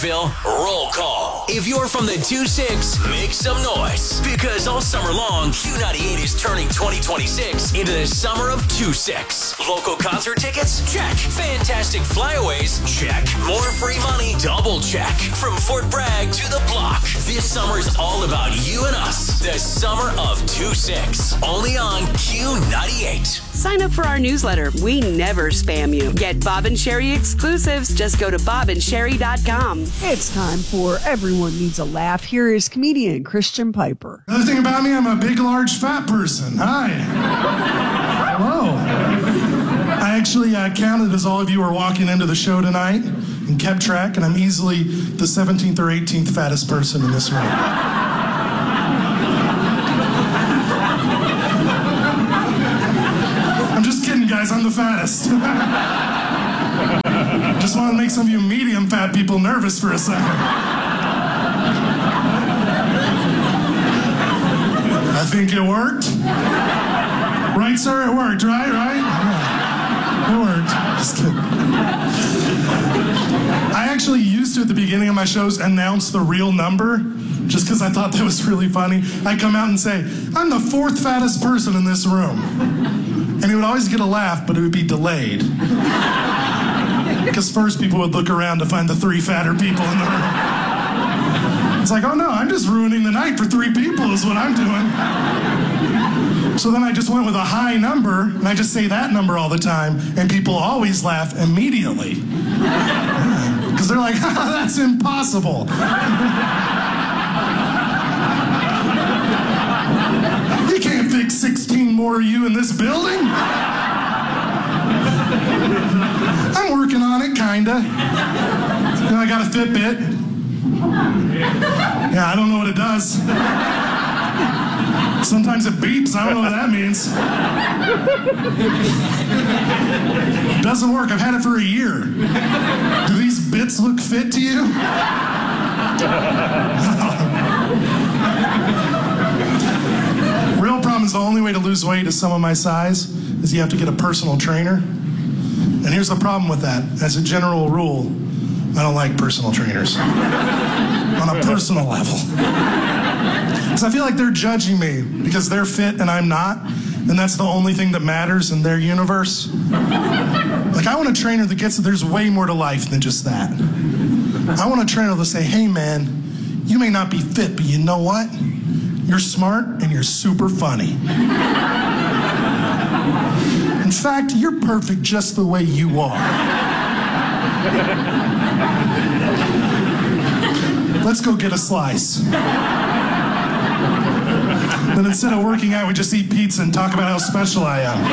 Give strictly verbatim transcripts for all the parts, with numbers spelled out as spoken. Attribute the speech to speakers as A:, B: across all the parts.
A: Roll call. If you're from the two six, make some noise. Because all summer long, Q ninety-eight is turning twenty twenty-six into the summer of two six. Local concert tickets? Check. Fantastic flyaways? Check. More free money? Double check. From Fort Bragg to the block. This summer is all about you and us. The summer of two six. Only on Q ninety-eight.
B: Sign up for our newsletter. We never spam you. Get Bob and Sherry exclusives. Just go to bob and sherry dot com.
C: It's time for Everyone Needs a Laugh. Here is comedian Christian Piper.
D: Another thing about me, I'm a big, large, fat person. Hi. Hello. I actually uh, counted as all of you were walking into the show tonight and kept track, and I'm easily the seventeenth or eighteenth fattest person in this room. I'm just kidding, guys. I'm the fattest. Just want to make some of you medium fat people nervous for a second. I think it worked. Right, sir? It worked, right? Right? Yeah. It worked. Just kidding. I actually used to, at the beginning of my shows, announce the real number, just because I thought that was really funny. I'd come out and say, I'm the fourth fattest person in this room. And it would always get a laugh, but it would be delayed. Because first people would look around to find the three fatter people in the room. It's like, oh no, I'm just ruining the night for three people is what I'm doing. So then I just went with a high number, and I just say that number all the time, and people always laugh immediately. Because they're like, ah, that's impossible. You can't fit sixteen more of you in this building. I'm working on it, kinda. You know, I got a Fitbit. Yeah, I don't know what it does. Sometimes it beeps. I don't know what that means. It doesn't work. I've had it for a year. Do these bits look fit to you? Real problem is the only way to lose weight is someone my size is you have to get a personal trainer. And here's the problem with that. As a general rule, I don't like personal trainers. On a personal level. Because I feel like they're judging me because they're fit and I'm not. And that's the only thing that matters in their universe. Like, I want a trainer that gets that there's way more to life than just that. I want a trainer to say, hey man, you may not be fit, but you know what? You're smart and you're super funny. In fact, you're perfect just the way you are. Let's go get a slice. But instead of working out, we just eat pizza and talk about how special I am.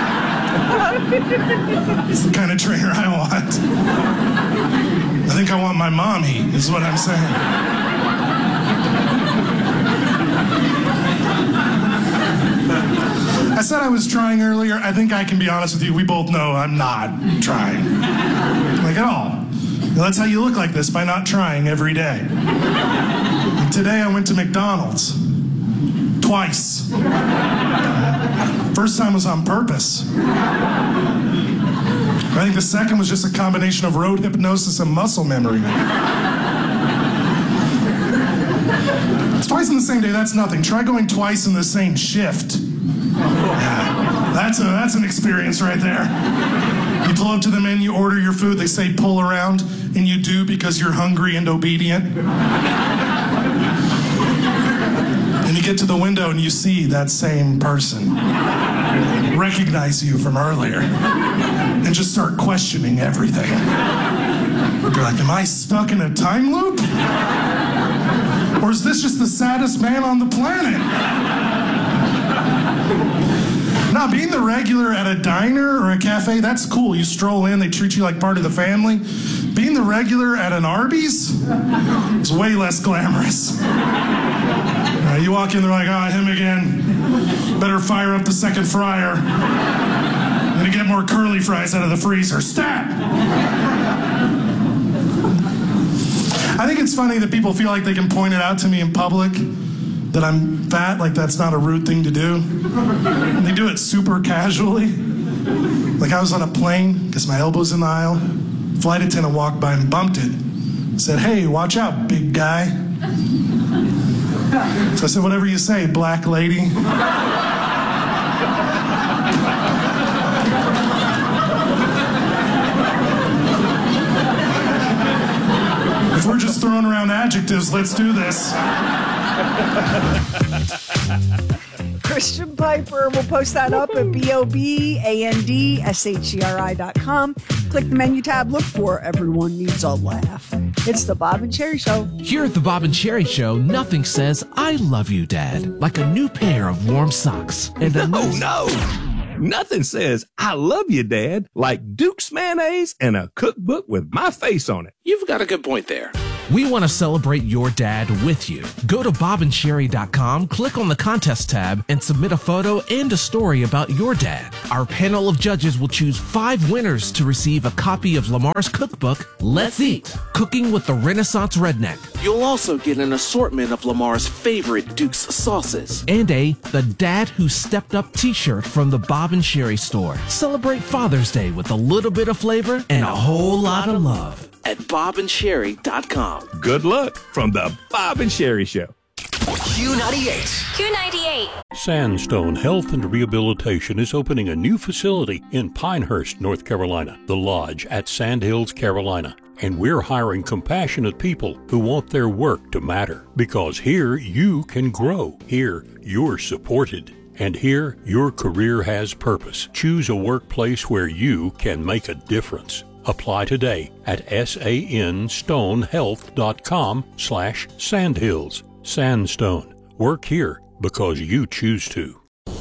D: It's the kind of trainer I want. I think I want my mommy, is what I'm saying. I said I was trying earlier. I think I can be honest with you. We both know I'm not trying. Like, at all. That's how you look like this, by not trying every day. And today I went to McDonald's. Twice. First time was on purpose. I think the second was just a combination of road hypnosis and muscle memory. It's twice in the same day, that's nothing. Try going twice in the same shift. Yeah, that's, a, that's an experience right there. You pull up to the menu, order your food, they say pull around, and you do because you're hungry and obedient. And you get to the window and you see that same person recognize you from earlier and just start questioning everything. You're like, am I stuck in a time loop? Or is this just the saddest man on the planet? Now, being the regular at a diner or a cafe, that's cool. You stroll in, they treat you like part of the family. Being the regular at an Arby's is way less glamorous. Uh, you walk in, they're like, ah, oh, him again. Better fire up the second fryer. Gonna get more curly fries out of the freezer. Stat! I think it's funny that people feel like they can point it out to me in public that I'm fat, like that's not a rude thing to do. And they do it super casually. Like I was on a plane, because my elbow's in the aisle. Flight attendant walked by and bumped it. said, hey, watch out, big guy. So I said, whatever you say, black lady. If we're just throwing around adjectives, let's do this.
C: Christian Piper. We'll post that up at B O B A N D S H E R I dot com. Click the menu tab, look for Everyone Needs a Laugh. It's the Bob and Sherry Show.
E: Here at the Bob and Sherry Show, nothing says I love you, Dad, like a new pair of warm socks. And a
F: no,
E: nice-
F: no. Nothing says I love you, Dad, like Duke's mayonnaise and a cookbook with my face on it.
A: You've got a good point there.
E: We want to celebrate your dad with you. Go to bob and sherry dot com, click on the contest tab, and submit a photo and a story about your dad. Our panel of judges will choose five winners to receive a copy of Lamar's cookbook, Let's Eat, Cooking with the Renaissance Redneck.
G: You'll also get an assortment of Lamar's favorite Duke's sauces.
E: And a The Dad Who Stepped Up t-shirt from the Bob and Sherry store. Celebrate Father's Day with a little bit of flavor and a whole lot of love.
G: At bob and sherry dot com.
F: Good luck from the Bob and Sherry Show.
A: Q ninety-eight.
H: Q ninety-eight.
I: Sandstone Health and Rehabilitation is opening a new facility in Pinehurst, North Carolina, the Lodge at Sandhills, Carolina. And we're hiring compassionate people who want their work to matter. Because here you can grow. Here you're supported. And here your career has purpose. Choose a workplace where you can make a difference. Apply today at sanstonehealth.com slash sandhills. Sandstone. Work here because you choose to.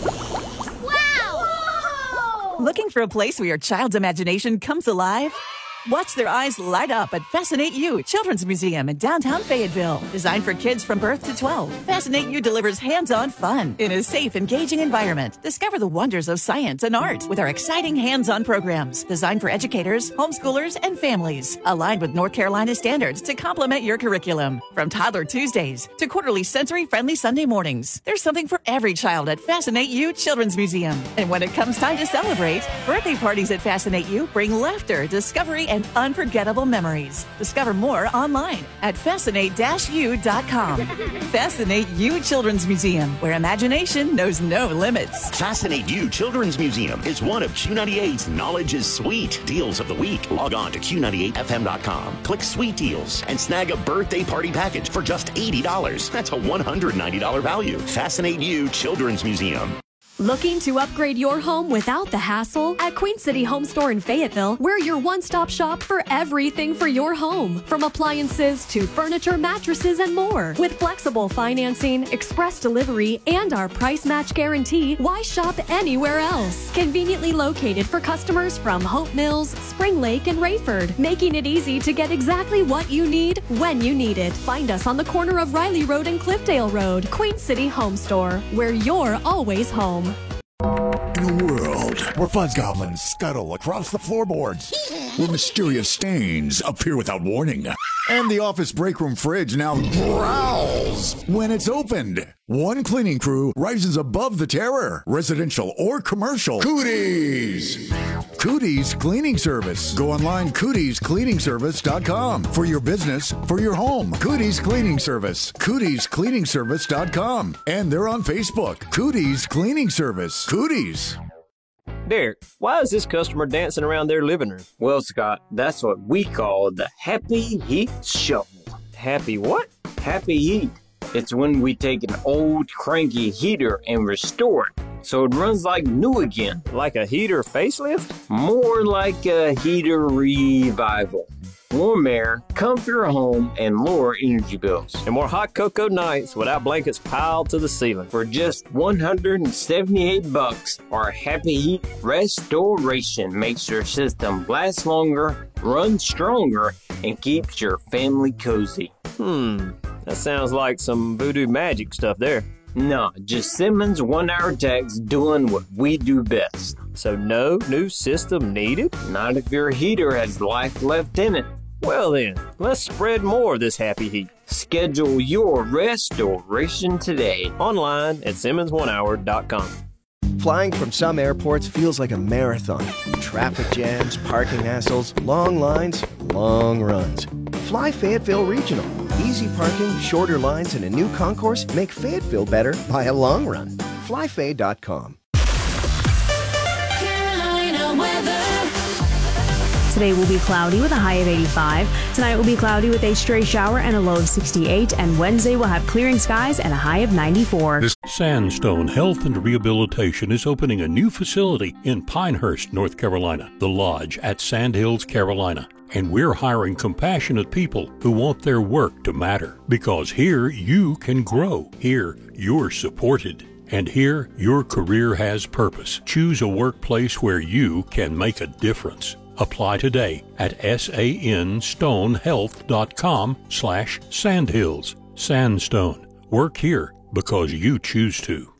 J: Wow! Looking for a place where your child's imagination comes alive? Watch their eyes light up at Fascinate You Children's Museum in downtown Fayetteville. Designed for kids from birth to twelve, Fascinate You delivers hands-on fun in a safe, engaging environment. Discover the wonders of science and art with our exciting hands-on programs designed for educators, homeschoolers, and families. Aligned with North Carolina standards to complement your curriculum. From Toddler Tuesdays to quarterly sensory-friendly Sunday mornings, there's something for every child at Fascinate You Children's Museum. And when it comes time to celebrate, birthday parties at Fascinate You bring laughter, discovery, and unforgettable memories. Discover more online at fascinate dash u dot com. Fascinate You Children's Museum, where imagination knows no limits.
K: Fascinate You Children's Museum is one of Q ninety-eight's Knowledge is Sweet deals of the week. Log on to Q ninety-eight F M dot com, click Sweet Deals, and snag a birthday party package for just eighty dollars. That's a one hundred ninety dollars value. Fascinate You Children's Museum.
H: Looking to upgrade your home without the hassle? At Queen City Home Store in Fayetteville, we're your one-stop shop for everything for your home. From appliances to furniture, mattresses, and more. With flexible financing, express delivery, and our price match guarantee, why shop anywhere else? Conveniently located for customers from Hope Mills, Spring Lake, and Rayford, making it easy to get exactly what you need when you need it. Find us on the corner of Riley Road and Cliffdale Road. Queen City Home Store, where you're always home.
L: In a world where fuzz goblins scuttle across the floorboards, where mysterious stains appear without warning, and the office break room fridge now growls when it's opened, one cleaning crew rises above the terror, residential or commercial. Cooties! Cooties Cleaning Service. Go online, cooties cleaning service dot com. For your business, for your home. Cooties Cleaning Service. cooties cleaning service dot com. And they're on Facebook. Cooties Cleaning Service. Cooties.
M: Derek, why is this customer dancing around their living room? Well, Scott, that's what we call the Happy Heat Shuffle. Happy what? Happy Heat. It's when we take an old cranky heater and restore it so it runs like new again. Like a heater facelift? More like a heater revival. Warm air, comfier home, and lower energy bills. And more hot cocoa nights without blankets piled to the ceiling. For just one hundred seventy-eight bucks, our Happy Heat Restoration makes your system last longer, run stronger, and keeps your family cozy. Hmm, that sounds like some voodoo magic stuff there. Nah, just Simmons one-hour techs doing what we do best. So no new system needed? Not if your heater has life left in it. Well then, let's spread more of this happy heat. Schedule your restoration today. Online at simmons one hour dot com.
N: Flying from some airports feels like a marathon. Traffic jams, parking hassles, long lines, long runs. Fly Fayetteville Regional. Easy parking, shorter lines, and a new concourse make Fayetteville better by a long run. fly fay dot com.
O: Today will be cloudy with a high of eighty-five. Tonight will be cloudy with a stray shower and a low of sixty-eight. And Wednesday will have clearing skies and a high of ninety-four.
I: Sandstone Health and Rehabilitation is opening a new facility in Pinehurst, North Carolina, The Lodge at Sandhills, Carolina. And we're hiring compassionate people who want their work to matter. Because here you can grow. Here you're supported. And here your career has purpose. Choose a workplace where you can make a difference. Apply today at sanstonehealth.com slash sandhills. Sandstone. Work here because you choose to.